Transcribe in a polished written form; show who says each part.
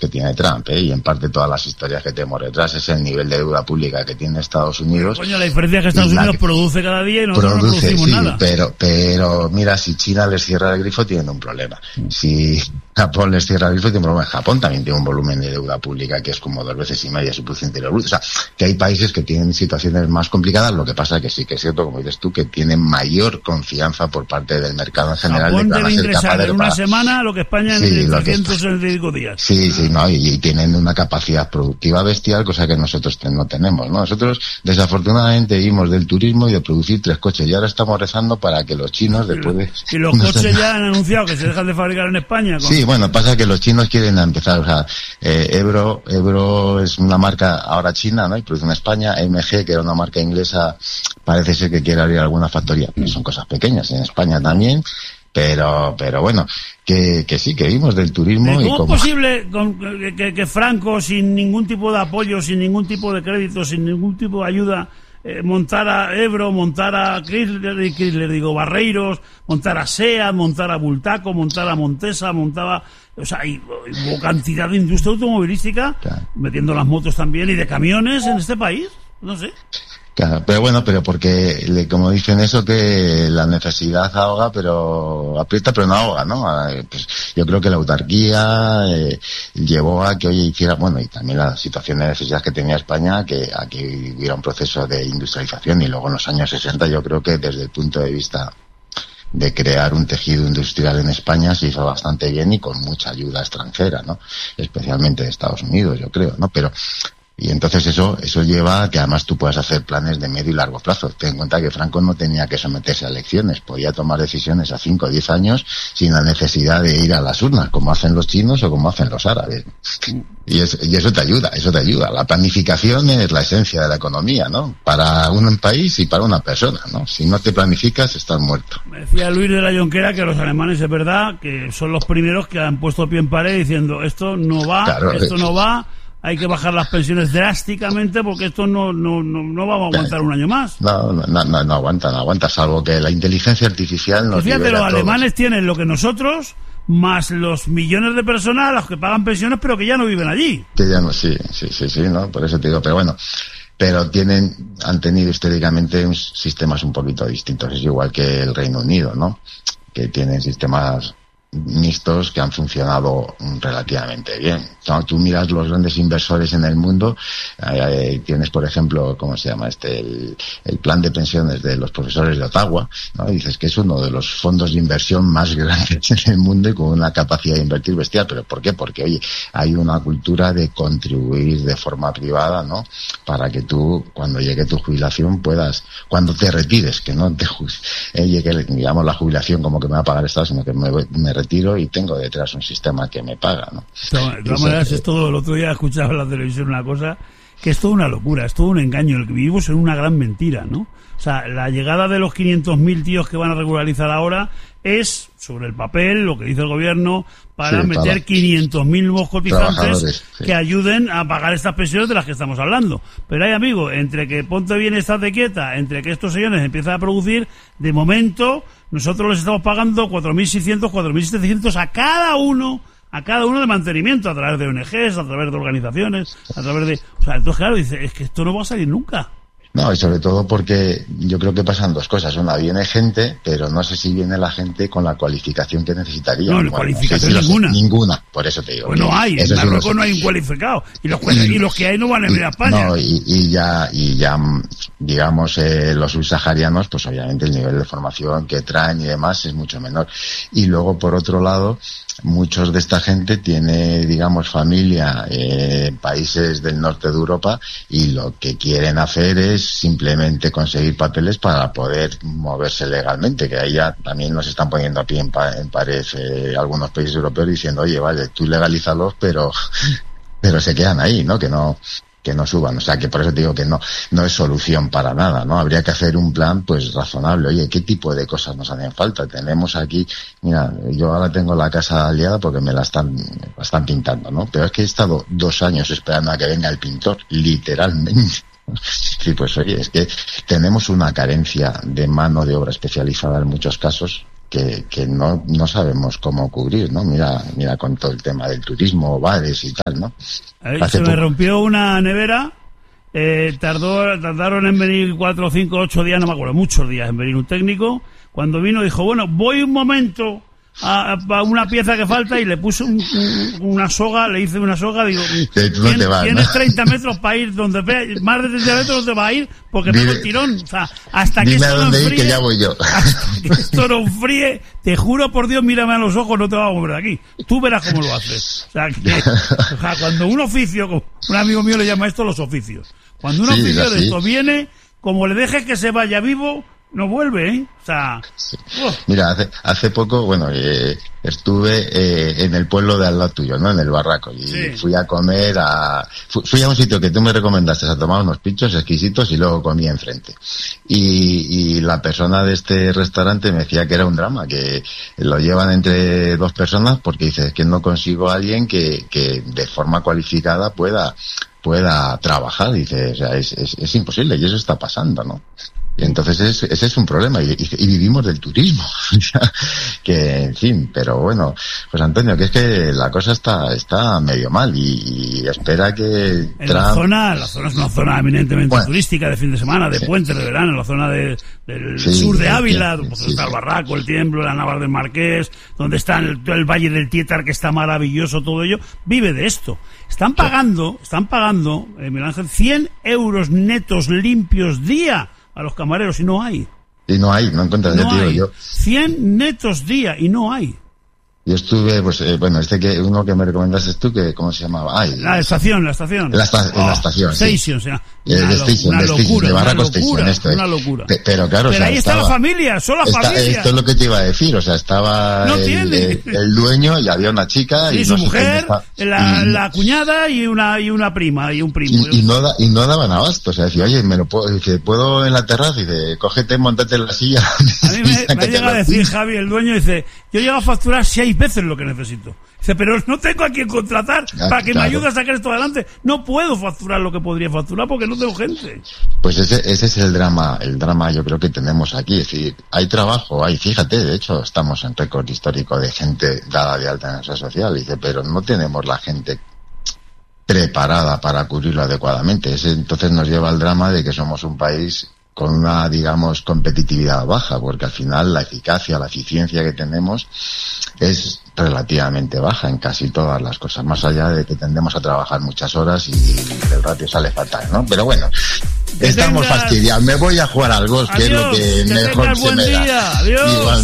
Speaker 1: que tiene Trump, y en parte todas las historias que tenemos detrás es el nivel de deuda pública que tiene Estados Unidos.
Speaker 2: Coño, la diferencia es que Estados Unidos produce cada día y nosotros no producimos nada.
Speaker 1: Pero mira, si China les cierra el grifo tienen un problema. Si Japón les cierra el grifo tiene un problema. Japón también tiene un volumen de deuda pública que es como 2,5 veces su Producto Interior Bruto. O sea, que hay países que tienen situaciones más complicadas. Lo que pasa es que sí que es cierto, como dices tú, que tienen mayor confianza por parte del mercado en general.
Speaker 2: Japón debe ingresar en una semana lo que España en 365 días.
Speaker 1: Sí, no, y tienen una capacidad productiva bestial, cosa que nosotros no tenemos, ¿no? Nosotros, desafortunadamente, vivimos del turismo y de producir 3 coches. Y ahora estamos rezando para que los chinos, después de...
Speaker 2: Y los coches ya han anunciado que se dejan de fabricar en España.
Speaker 1: Sí, bueno, pasa que los chinos quieren empezar, o sea, Ebro es una marca ahora china, ¿no? Y produce en España. MG, que era una marca inglesa, parece ser que quiere abrir alguna factoría. Son cosas pequeñas, en España también. Pero bueno, que sí, que vimos del turismo.
Speaker 2: ¿Cómo es posible que Franco, sin ningún tipo de apoyo, sin ningún tipo de crédito, sin ningún tipo de ayuda, montara Ebro, montara Barreiros, montara SEAT, montara Bultaco, montara Montesa, o sea, hubo cantidad de industria automovilística, claro, metiendo las motos también y de camiones en este país? No sé.
Speaker 1: Claro, pero bueno, porque como dicen eso, que la necesidad ahoga, pero aprieta, pero no ahoga, ¿no? Pues yo creo que la autarquía llevó a que hoy hiciera, bueno, y también la situación de necesidad que tenía España, a que hubiera un proceso de industrialización. Y luego en los años 60 yo creo que desde el punto de vista de crear un tejido industrial en España se hizo bastante bien y con mucha ayuda extranjera, ¿no? Especialmente de Estados Unidos, yo creo, ¿no? Y entonces eso lleva a que además tú puedas hacer planes de medio y largo plazo. Ten en cuenta que Franco no tenía que someterse a elecciones, podía tomar decisiones a 5 o 10 años sin la necesidad de ir a las urnas, como hacen los chinos o como hacen los árabes. Y eso te ayuda. La planificación es la esencia de la economía, ¿no? Para un país y para una persona, ¿no? Si no te planificas, estás muerto.
Speaker 2: Me decía Luis de la Jonquera que los alemanes, es verdad, que son los primeros que han puesto pie en pared diciendo esto no va, claro, esto no va. Hay que bajar las pensiones drásticamente porque esto no vamos a aguantar un año más.
Speaker 1: No aguanta, salvo que la inteligencia artificial nos
Speaker 2: fíjate, los alemanes tienen lo que nosotros, más los millones de personas a los que pagan pensiones pero que ya no viven allí.
Speaker 1: Que ya no, sí, ¿no? Por eso te digo, pero bueno, han tenido históricamente sistemas un poquito distintos. Es igual que el Reino Unido, ¿no? Que tienen sistemas mixtos que han funcionado relativamente bien. Tú miras los grandes inversores en el mundo, tienes por ejemplo, ¿cómo se llama el plan de pensiones de los profesores de Ottawa, ¿no? Y dices que es uno de los fondos de inversión más grandes en el mundo y con una capacidad de invertir bestial. ¿Pero por qué? Porque oye, hay una cultura de contribuir de forma privada, ¿no? Para que tú, cuando llegue tu jubilación, cuando te retires, que no te llegue, digamos, la jubilación como que me va a pagar el Estado, sino que me retiro y tengo detrás un sistema que me paga, ¿no?
Speaker 2: De todas maneras, es todo. El otro día escuchaba en la televisión una cosa que es toda una locura, es todo un engaño. El que vivimos en una gran mentira, ¿no? O sea, la llegada de los 500.000 tíos que van a regularizar ahora es, sobre el papel, lo que dice el gobierno, para meter 500.000 nuevos cotizantes que ayuden a pagar estas pensiones de las que estamos hablando. Pero hay, amigo, entre que ponte bien, estate quieta, entre que estos señores empiezan a producir, de momento nosotros les estamos pagando 4.600, 4.700 a cada uno de mantenimiento, a través de ONGs, a través de organizaciones, a través de... O sea, entonces claro, dice, es que esto no va a salir nunca.
Speaker 1: No, y sobre todo porque yo creo que pasan dos cosas. Una, viene gente, pero no sé si viene la gente con la cualificación que necesitaría.
Speaker 2: No, cualificación ninguna.
Speaker 1: Ninguna, por eso te digo.
Speaker 2: Pues no hay, en Marruecos no hay un cualificado. Y los que hay no van a venir a España.
Speaker 1: No, y ya digamos, los subsaharianos, pues obviamente el nivel de formación que traen y demás es mucho menor. Y luego, por otro lado, muchos de esta gente tiene, digamos, familia en países del norte de Europa y lo que quieren hacer es simplemente conseguir papeles para poder moverse legalmente, que ahí ya también nos están poniendo a pie en pared algunos países europeos diciendo, oye, vale, tú legalízalos, pero se quedan ahí, ¿no? Que no suban. O sea, que por eso te digo que no es solución para nada, ¿no? Habría que hacer un plan, pues, razonable. Oye, ¿qué tipo de cosas nos hacen falta? Tenemos aquí, mira, yo ahora tengo la casa liada porque me la están pintando, ¿no? Pero es que he estado 2 años esperando a que venga el pintor, literalmente. Sí, pues oye, es que tenemos una carencia de mano de obra especializada en muchos casos que no sabemos cómo cubrir, ¿no? Mira con todo el tema del turismo, bares y tal, ¿no?
Speaker 2: Se me rompió una nevera, tardaron en venir 4, 5, 8 días, no me acuerdo, muchos días en venir un técnico. Cuando vino dijo, bueno, voy un momento a una pieza que falta, y le puse una soga, le hice una soga, digo, tienes 30 metros para ir donde veas, más de 30 metros donde va a ir, porque tengo el tirón. O sea, hasta que esto no enfríe, que ya voy yo. Hasta que esto no enfríe, te juro por Dios, mírame a los ojos, no te vas a mover de aquí. Tú verás cómo lo haces. O sea, cuando un oficio, un amigo mío le llama esto los oficios. Cuando un oficio de esto viene, como le dejes que se vaya vivo, no vuelve, ¿eh? O sea...
Speaker 1: Mira, hace poco, bueno, estuve en el pueblo de al lado tuyo, ¿no? En el Barraco. Y fui a comer fui a un sitio que tú me recomendaste a tomar unos pinchos exquisitos y luego comí enfrente. Y la persona de este restaurante me decía que era un drama, que lo llevan entre 2 personas porque dice, es que no consigo a alguien que de forma cualificada pueda trabajar. Dice, o sea, es imposible, y eso está pasando, ¿no? Y entonces ese es un problema, y vivimos del turismo. Que, en fin, pero bueno, pues Antonio, que es que la cosa está medio mal, y espera que
Speaker 2: la zona es una zona eminentemente turística, de fin de semana, de puentes, de verano, la zona del sur de Ávila, donde está el Barraco, el Tiemblo, la Naval del Marqués, donde está el Valle del Tietar, que está maravilloso, todo ello, vive de esto. Están pagando, Miguel Ángel, 100 euros netos limpios día a los camareros, y no hay.
Speaker 1: Y no encuentras, no hay. Yo
Speaker 2: 100 netos día, y no hay.
Speaker 1: Yo estuve, pues, uno que me recomendaste tú, que, ¿cómo se llamaba?
Speaker 2: La estación.
Speaker 1: En la estación,
Speaker 2: Station, sí.
Speaker 1: Una locura, una
Speaker 2: locura.
Speaker 1: Pero claro,
Speaker 2: pero ahí está la familia, solo la familia.
Speaker 1: Esto es lo que te iba a decir, o sea, estaba el dueño, y había una chica,
Speaker 2: y su mujer, la cuñada, y una prima, y un primo.
Speaker 1: Y no daban abasto, o sea, decía, oye, ¿puedo en la terraza? Y dice, cógete, montate en la silla.
Speaker 2: A mí me llega a decir Javi, el dueño, dice, yo llego a facturar 6 veces lo que necesito. Dice, pero no tengo a quien contratar para que me ayude a sacar esto adelante. No puedo facturar lo que podría facturar porque no tengo gente.
Speaker 1: Pues ese es el drama yo creo que tenemos aquí. Es decir, hay trabajo, fíjate, de hecho estamos en récord histórico de gente dada de alta en esa social. Dice, pero no tenemos la gente preparada para cubrirlo adecuadamente. Entonces nos lleva al drama de que somos un país con una, digamos, competitividad baja, porque al final la eficacia, la eficiencia que tenemos es relativamente baja en casi todas las cosas, más allá de que tendemos a trabajar muchas horas y el ratio sale fatal, ¿no? Pero bueno, estamos fastidiados. Me voy a jugar al golf, que es lo que mejor se me da.
Speaker 2: Adiós.